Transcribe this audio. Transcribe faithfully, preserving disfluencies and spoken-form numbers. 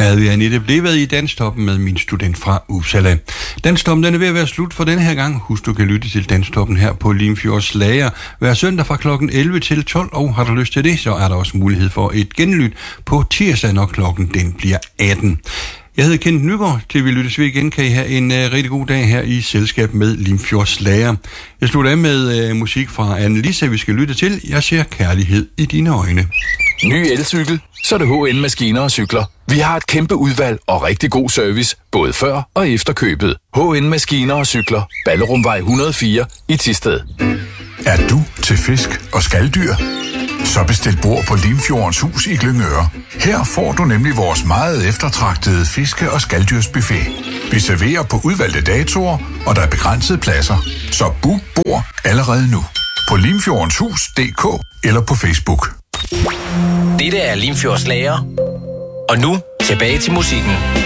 Havde jeg netop levet i Danstoppen med min student fra Uppsala. Danstoppen den er ved at være slut for denne her gang. Husk, du kan lytte til Danstoppen her på Limfjords Slager hver søndag fra klokken elleve til tolv, og har du lyst til det, så er der også mulighed for et genlyt på tirsdag, når klokken den bliver atten. Jeg hedder Kent Nygaard. Til vi lyttes ved igen, kan I have en uh, rigtig god dag her i selskab med Limfjords Slager. Jeg slutter af med uh, musik fra Anne-Lisa, vi skal lytte til. Jeg ser kærlighed i dine øjne. Ny elcykel, så er det H N Maskiner og Cykler. Vi har et kæmpe udvalg og rigtig god service, både før og efter købet. H N Maskiner og Cykler. Ballerumvej et hundrede og fire i Thisted. Er du til fisk og skaldyr? Så bestil bord på Limfjordens Hus i Glyngøre. Her får du nemlig vores meget eftertragtede fiske- og skalddyrsbuffet. Vi serverer på udvalgte datoer, og der er begrænsede pladser. Så book bord allerede nu på limfjordenshus punktum d k eller på Facebook. Dette er Limfjords Slager. Og nu tilbage til musikken.